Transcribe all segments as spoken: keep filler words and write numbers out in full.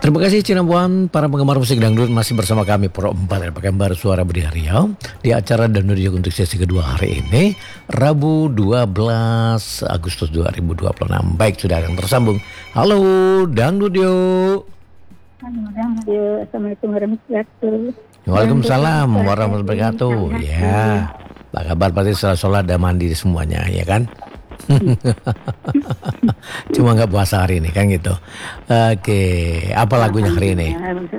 Terima kasih Cinnamon, para penggemar musik dangdut masih bersama kami Pro empat Pekanbaru Suara Budi Riau di acara Dangdut Jog untuk sesi kedua hari ini, Rabu dua belas Agustus dua ribu dua puluh enam. Baik, sudah akan tersambung. Halo Dangdut yuk. Halo Dangdut yuk. Assalamualaikum warahmatullahi wabarakatuh. Waalaikumsalam warahmatullahi wabarakatuh. Ya, apa kabar? Pasti setelah sholat dan mandi semuanya, ya kan? Cuma nggak puasa hari ini kan gitu. Oke, apa lagunya hari ini?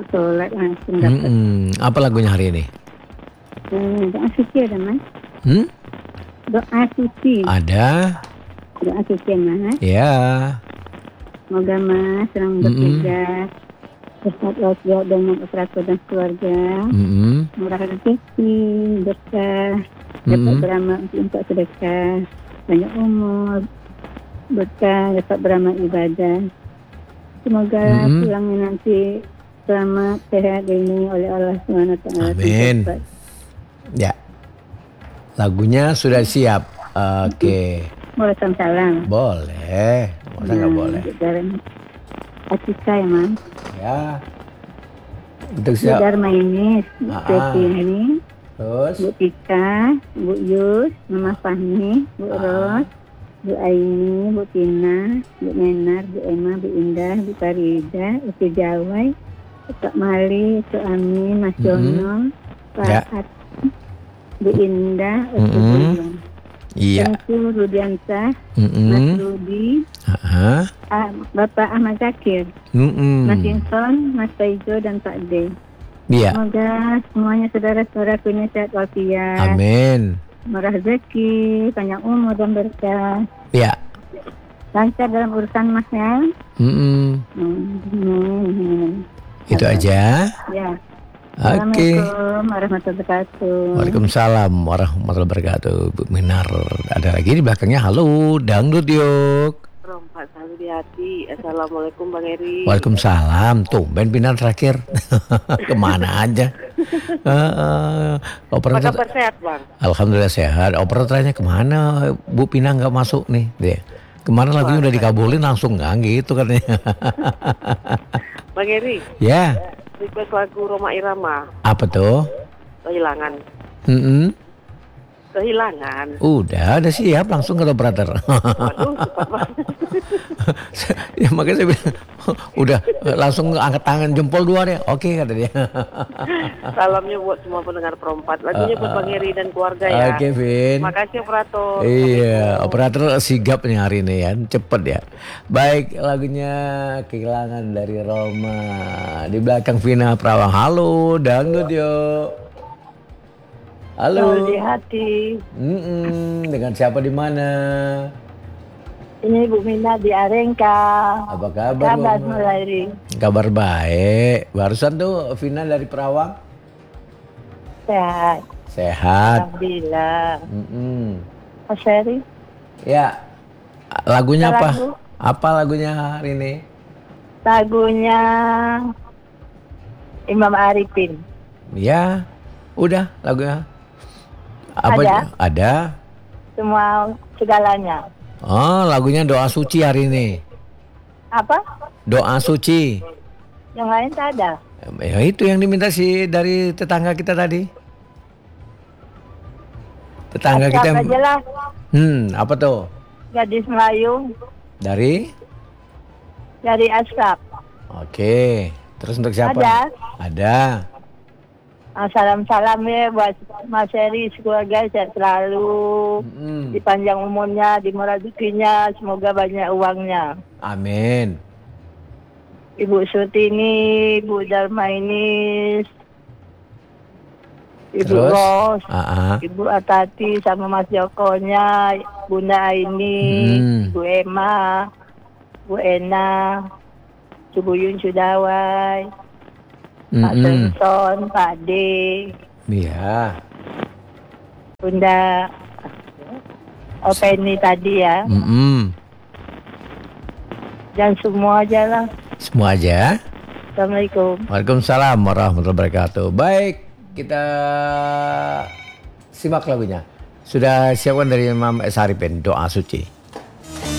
Hmm, apa lagunya hari ini? Hmm, doa suci ada mas? Hmm? Doa suci. Ada. Doa suci mas. Ya. Semoga mas senang bekerja, sehat walafiat dengan operator dan keluarga, Mm-mm. murah rezeki, berkah, dapat beramal untuk sedekah, banyak umur, berkah, dapat beramal ibadah. Semoga Mm-hmm. pulangnya nanti selamat, sehat, dilindungi oleh Allah subhanahu wa taala. Amin. Ya, lagunya sudah siap. Oke. Boleh salam. Boleh. Masa nggak boleh? Atika ya mas. Ya. Untuk Bu siap. Dharma ini, Bu Ah, ah. Teti ini, Terus. Bu Tika, Bu Yus, Mama Fahmi, Bu Ah. Ros, Bu Aini, Bu Tina, Bu Nenar, Bu Emma, Bu Indah, Bu Farida, Bu Jawai, Pak Mali, Bu Amin, Mas Mhm. Jono, Pak Ya. Ati, Bu Indah, Bu Mhm. Bulung. Iya. Tentu Rudiansah, Mas Mm-mm. Rudi, Ah. ah, Bapak Ahmad Zakir, Mm-mm. Mas Inson, Mas Taijo, dan Pak D. Iya. Semoga semuanya saudara-saudara punya sehat walafiat, Amin. murah rezeki, panjang umur dan berkah, Ya. lancar dalam urusan mas ya. Mm-mm. Hmm. Itu aja. Ya. Oke. Assalamualaikum warahmatullahi wabarakatuh. Waalaikumsalam warahmatullahi wabarakatuh. Bu Minar, ada lagi di belakangnya. Halo, Dangdut yuk. Rompak selalu di hati. Assalamualaikum Bang Eri. Waalaikumsalam. Tumben Pinar terakhir. Kemana aja? Uh, uh, Apa operator. kabar sehat Bang? Alhamdulillah sehat. Operatornya kemana? Bu Pina nggak masuk nih. Dia. Kemarin lagunya udah dikabulin langsung nggak gitu katanya. Bang Eri, Ya. request lagu Roma Irama, Apa tuh? Kehilangan. Mm-mm. Kehilangan. Udah, udah siap langsung ke operator. Waduh, cepat banget. Ya makanya saya bilang, udah langsung angkat tangan jempol dua deh. Oke kata dia. Salamnya buat semua pendengar perempat. Lagunya buat Bang Eri dan keluarga ya. Oke, Vin. Makasih operator. Iya, operator sigap nih hari ini ya, cepet ya. Baik, lagunya Kehilangan dari Roma. Di belakang Vina Prawang. Halo, Dangdut yuk. Halo. Selalu di hati. Mm-mm, dengan siapa di mana? Ini Bu Mina di Arengka. Apa kabar? Kabar Mama? Melairi. Kabar baik. Barusan tuh Vina dari Perawang. Sehat. Sehat. Alhamdulillah. Mm-mm. Mas Ferry. Ya. Lagunya Lagu. apa? Apa lagunya hari ini? Lagunya Imam Arifin. Ya. Udah lagunya. Apa? Ada? Ada. Semua segalanya. Oh, lagunya Doa Suci hari ini. Apa? Doa Suci. Yang lain tak ada. Ya itu yang diminta sih dari tetangga kita tadi. Tetangga kita. Apa aja lah. Hmm, apa tuh? Gadis Melayu Dari? dari Asap. Oke. Terus untuk siapa? Ada. Ada. Ah, salam-salam ya buat Mas Ferry, keluarga sehat selalu. Mm-mm. Dipanjang umurnya, dimurah rezekinya, semoga banyak uangnya. Amin. Ibu Sutini, Ibu Dharma ini, Ibu Terus? Ros, Ah, ah. Ibu Atati sama Mas Jokonya, Bunda Aini, Hmm. Bu Emma, Bu Ena, Ibu Yun Sudawai, Pak Mm-mm. Tenson, Pak D, Iya. Bunda Openi tadi ya, Mm-mm. dan semua aja lah. Semua aja. Assalamualaikum. Waalaikumsalam warahmatullahi wabarakatuh. Baik, kita simak lagunya. Sudah siapkan dari Imam S. Arifin, Doa Suci.